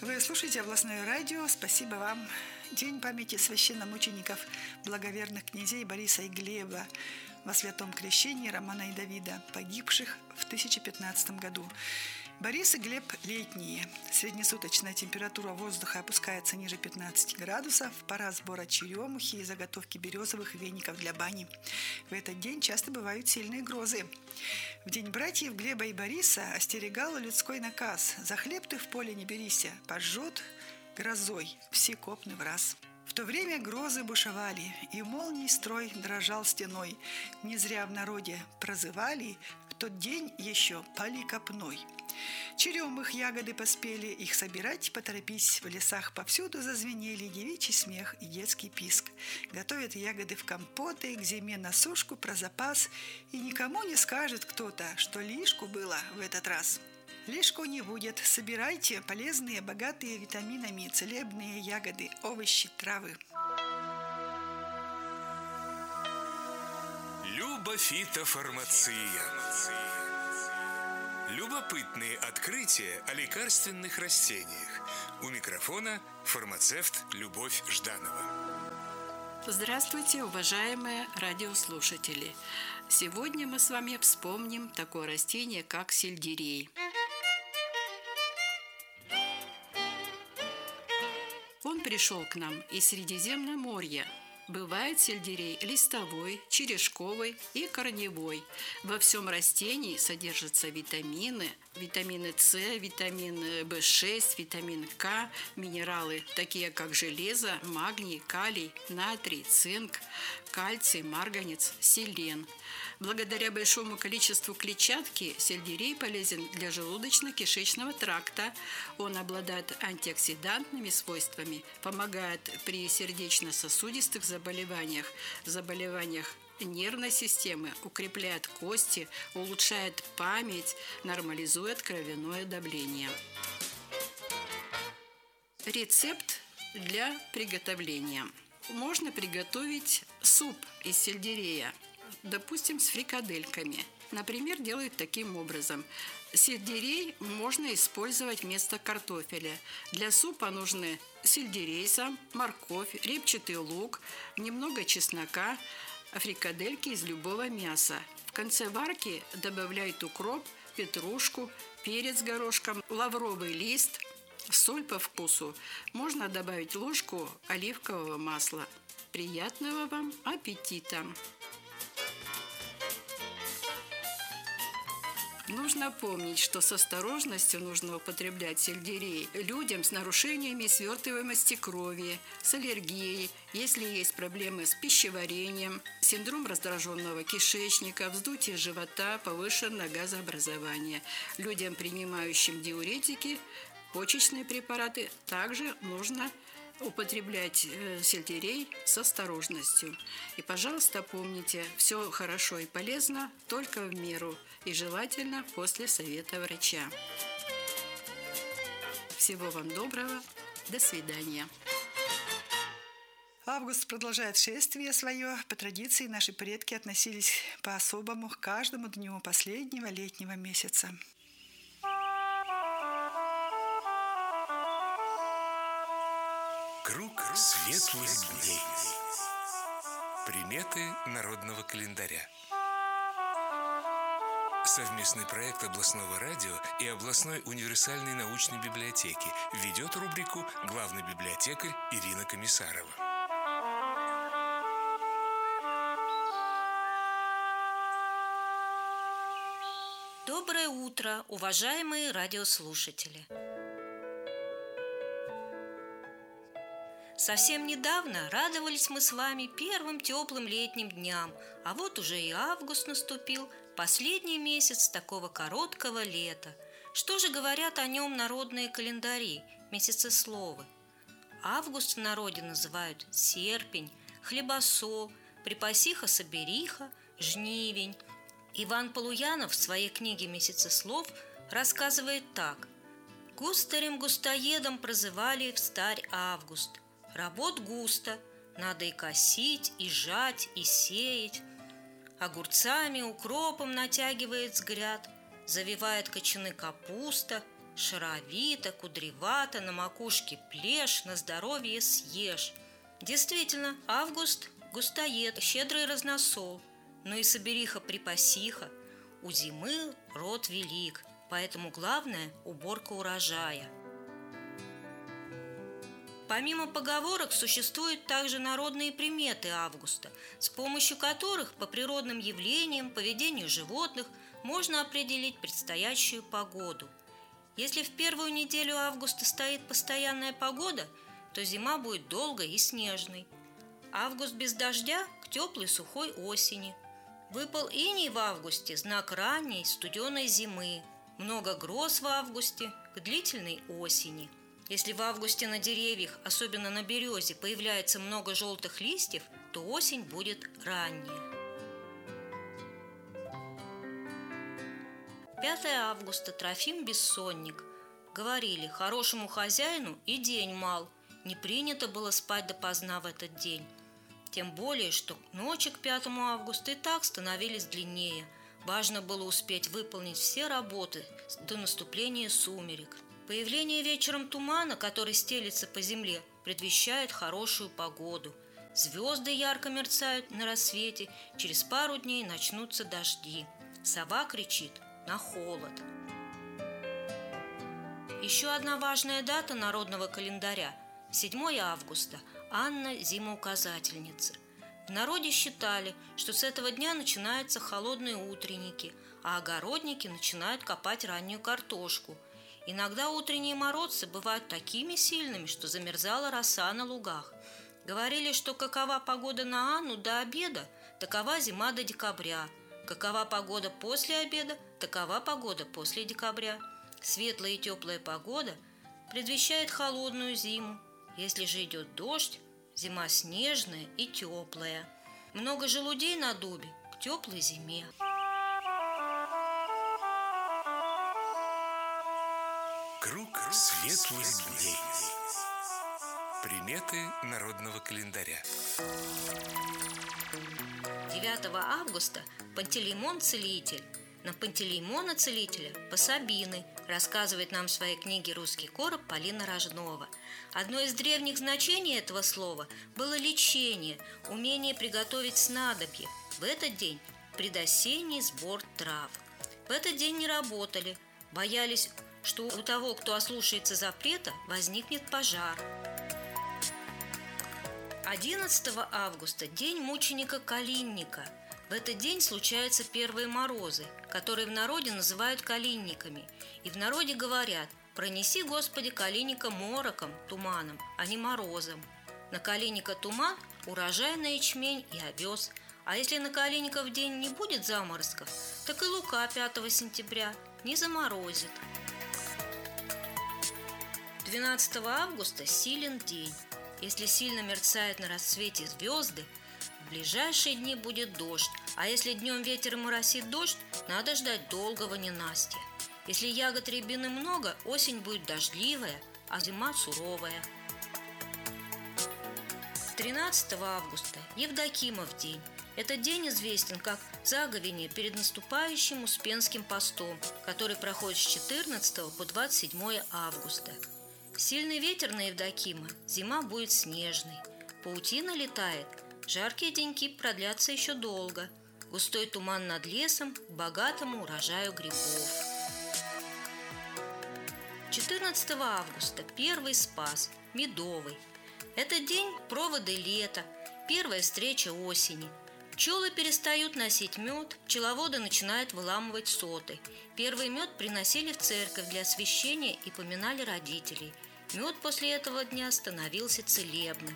Вы слушаете областное радио. Спасибо вам. День памяти священномучеников благоверных князей Бориса и Глеба во святом крещении Романа и Давида, погибших в 1015 году. Борис и Глеб летние. Среднесуточная температура воздуха опускается ниже 15 градусов. Пора сбора черемухи и заготовки березовых веников для бани. В этот день часто бывают сильные грозы. В день братьев Глеба и Бориса остерегал людской наказ: «За хлеб ты в поле не берися, пожжет грозой, все копны в раз». В то время грозы бушевали, и молний строй дрожал стеной. Не зря в народе прозывали в тот день еще пали копной. Черемых ягоды поспели, их собирать поторопись. В лесах повсюду зазвенели девичий смех и детский писк. Готовят ягоды в компоты, к зиме на сушку про запас. И никому не скажет кто-то, что лишку было в этот раз. Лишку не будет. Собирайте полезные, богатые витаминами, целебные ягоды, овощи, травы. Любофитофармация. Любопытные открытия о лекарственных растениях. У микрофона фармацевт Любовь Жданова. Здравствуйте, уважаемые радиослушатели! Сегодня мы с вами вспомним такое растение, как сельдерей. Он пришел к нам из Средиземноморья. Бывает сельдерей листовой, черешковый и корневой. Во всем растении содержатся витамины С, витамин В6, витамин К, минералы, такие как железо, магний, калий, натрий, цинк, кальций, марганец, селен. Благодаря большому количеству клетчатки сельдерей полезен для желудочно-кишечного тракта. Он обладает антиоксидантными свойствами, помогает при сердечно-сосудистых заболеваниях нервной системы, укрепляет кости, улучшает память, нормализует кровяное давление. Рецепт для приготовления. Можно приготовить суп из сельдерея, допустим, с фрикадельками. Например, делают таким образом. Сельдерей можно использовать вместо картофеля. Для супа нужны сельдерей сам, морковь, репчатый лук, немного чеснока, фрикадельки из любого мяса. В конце варки добавляют укроп, петрушку, перец горошком, лавровый лист, соль по вкусу. Можно добавить ложку оливкового масла. Приятного вам аппетита! Нужно помнить, что с осторожностью нужно употреблять сельдерей людям с нарушениями свертываемости крови, с аллергией, если есть проблемы с пищеварением, синдром раздраженного кишечника, вздутие живота, повышенное газообразование. Людям, принимающим диуретики, почечные препараты, также нужно употреблять сельдерей с осторожностью. И, пожалуйста, помните, все хорошо и полезно, только в меру, и желательно после совета врача. Всего вам доброго, до свидания. Август продолжает шествие свое. По традиции наши предки относились по-особому к каждому дню последнего летнего месяца. Круг светлых дней. Приметы народного календаря. Совместный проект областного радио и областной универсальной научной библиотеки ведет рубрику главный библиотекарь Ирина Комиссарова. Доброе утро, уважаемые радиослушатели! Совсем недавно радовались мы с вами первым теплым летним дням, а вот уже и август наступил, последний месяц такого короткого лета. Что же говорят о нем народные календари, месяцесловы? Август в народе называют серпень, хлебосол, припасиха-собериха, жнивень. Иван Полуянов в своей книге «Месяцеслов» рассказывает так. «Густарем-густоедом прозывали встарь август. Работ густо, надо и косить, и жать, и сеять. Огурцами, укропом натягивает сгряд, завивает кочаны капуста, Шаровито, кудревато, на макушке плешь, на здоровье съешь. Действительно, август – густоед, щедрый разносол. Но и собериха-припасиха. У зимы род велик, поэтому главное – уборка урожая. Помимо поговорок существуют также народные приметы августа, с помощью которых по природным явлениям, поведению животных можно определить предстоящую погоду. Если в первую неделю августа стоит постоянная погода, то зима будет долгой и снежной. Август без дождя к теплой сухой осени. Выпал иней в августе – знак ранней студеной зимы. Много гроз в августе – к длительной осени. Если в августе на деревьях, особенно на березе, появляется много желтых листьев, то осень будет ранняя. 5 августа. Трофим Бессонник. Говорили, хорошему хозяину и день мал. Не принято было спать допоздна в этот день. Тем более, что ночи к 5 августа и так становились длиннее. Важно было успеть выполнить все работы до наступления сумерек. Появление вечером тумана, который стелется по земле, предвещает хорошую погоду. Звезды ярко мерцают на рассвете, через пару дней начнутся дожди. Сова кричит на холод. Еще одна важная дата народного календаря – 7 августа, Анна Зимоуказательница. В народе считали, что с этого дня начинаются холодные утренники, а огородники начинают копать раннюю картошку. Иногда утренние морозы бывают такими сильными, что замерзала роса на лугах. Говорили, что какова погода на Анну до обеда, такова зима до декабря. Какова погода после обеда, такова погода после декабря. Светлая и теплая погода предвещает холодную зиму. Если же идет дождь, зима снежная и теплая. Много желудей на дубе к теплой зиме. Круг светлых дней. Приметы народного календаря. 9 августа Пантелеймон Целитель. На Пантелеймона Целителя пособины, рассказывает нам в своей книге «Русский короб» Полина Рожнова. Одно из древних значений этого слова было лечение, умение приготовить снадобье. В этот день предосенний сбор трав. В этот день не работали, боялись, что у того, кто ослушается запрета, возникнет пожар. 11 августа – день мученика Калинника. В этот день случаются первые морозы, которые в народе называют калинниками. И в народе говорят: «Пронеси, Господи, калинника мороком, туманом, а не морозом». На калинника туман – урожай на ячмень и овес. А если на калинника в день не будет заморозков, так и лука 5 сентября не заморозит. 12 августа – силен день. Если сильно мерцают на рассвете звезды, в ближайшие дни будет дождь, а если днем ветер и моросит дождь, надо ждать долгого ненастья. Если ягод рябины много, осень будет дождливая, а зима суровая. 13 августа – Евдокимов день. Этот день известен как заговение перед наступающим Успенским постом, который проходит с 14 по 27 августа. Сильный ветер на Евдокима, зима будет снежной. Паутина летает, жаркие деньки продлятся еще долго. Густой туман над лесом к богатому урожаю грибов. 14 августа – первый Спас, Медовый. Этот день – проводы лета, первая встреча осени. Пчелы перестают носить мед, пчеловоды начинают выламывать соты. Первый мед приносили в церковь для освящения и поминали родителей. Мед после этого дня становился целебным.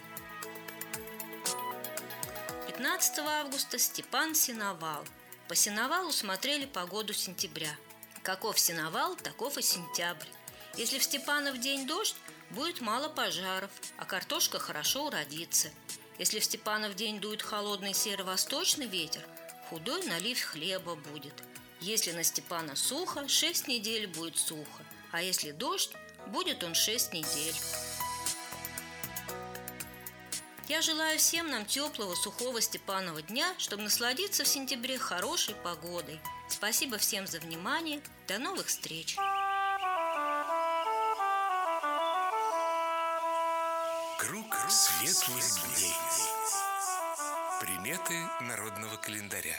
15 августа – Степан Сеновал. По сеновалу смотрели погоду сентября. Каков сеновал, таков и сентябрь. Если в Степанов день дождь, будет мало пожаров, а картошка хорошо уродится. Если в Степанов день дует холодный северо-восточный ветер, худой налив хлеба будет. Если на Степана сухо, 6 недель будет сухо, а если дождь, будет он 6 недель. Я желаю всем нам теплого, сухого Степанова дня, чтобы насладиться в сентябре хорошей погодой. Спасибо всем за внимание. До новых встреч! Круг светлых дней. Приметы народного календаря.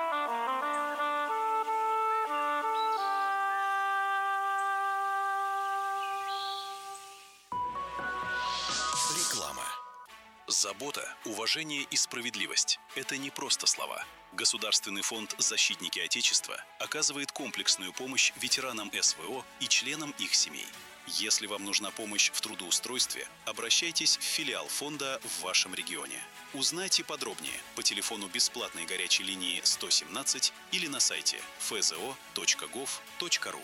Реклама. Забота, уважение и справедливость – это не просто слова. Государственный фонд «Защитники Отечества» оказывает комплексную помощь ветеранам СВО и членам их семей. Если вам нужна помощь в трудоустройстве, обращайтесь в филиал фонда в вашем регионе. Узнайте подробнее по телефону бесплатной горячей линии 117 или на сайте fzo.gov.ru.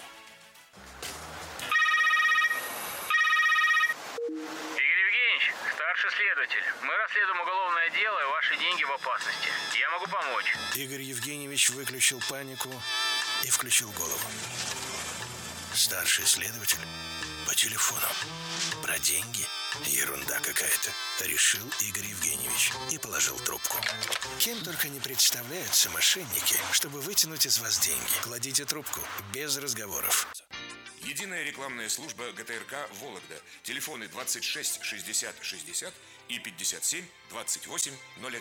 Старший следователь, мы расследуем уголовное дело, и ваши деньги в опасности. Я могу помочь. Игорь Евгеньевич выключил панику и включил голову. Старший следователь по телефону. Про деньги? Ерунда какая-то. Решил Игорь Евгеньевич и положил трубку. Кем только не представляются мошенники, чтобы вытянуть из вас деньги. Кладите трубку без разговоров. Единая рекламная служба ГТРК «Вологда». Телефоны 26 60 60 и 57 28 01.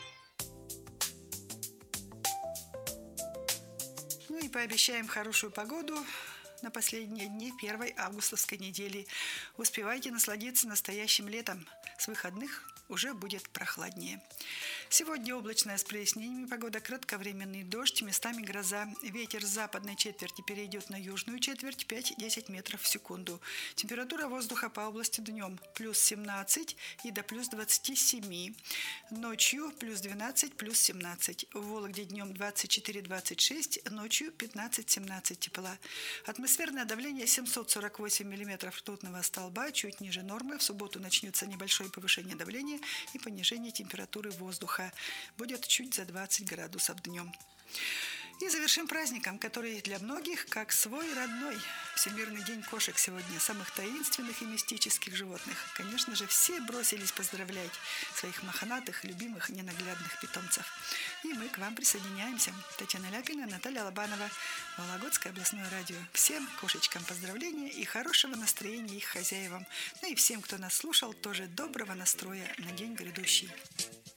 Ну и пообещаем хорошую погоду на последние дни первой августовской недели. Успевайте насладиться настоящим летом. С выходных уже будет прохладнее. Сегодня облачная с прояснениями погода, кратковременный дождь, местами гроза. Ветер с западной четверти перейдет на южную четверть 5-10 метров в секунду. Температура воздуха по области днем плюс 17 и до плюс 27. Ночью плюс 12, плюс 17. В Вологде днем 24-26, ночью 15-17 тепла. Атмосферное давление 748 миллиметров ртутного столба, чуть ниже нормы. В субботу начнется небольшое повышение давления и понижение температуры воздуха. Будет чуть за 20 градусов днем. И завершим праздником, который для многих как свой родной. Всемирный день кошек сегодня, самых таинственных и мистических животных. Конечно же, все бросились поздравлять своих мохнатых, любимых, ненаглядных питомцев. И мы к вам присоединяемся. Татьяна Ляпина, Наталья Лобанова, Вологодское областное радио. Всем кошечкам поздравления и хорошего настроения их хозяевам. Ну и всем, кто нас слушал, тоже доброго настроя на день грядущий.